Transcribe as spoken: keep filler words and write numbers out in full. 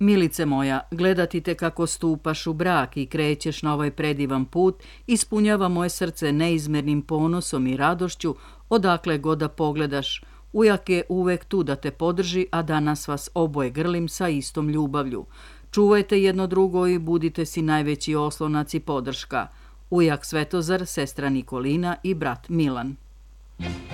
Milice moja, gledati te kako stupaš u brak i krećeš na ovaj predivan put ispunjava moje srce neizmernim ponosom i radošću odakle god da pogledaš. Ujak je uvek tu da te podrži, a danas vas oboje grlim sa istom ljubavlju. Čuvajte jedno drugo i budite si najveći oslonac i podrška. Ujak Svetozar, sestra Nikolina i brat Milan.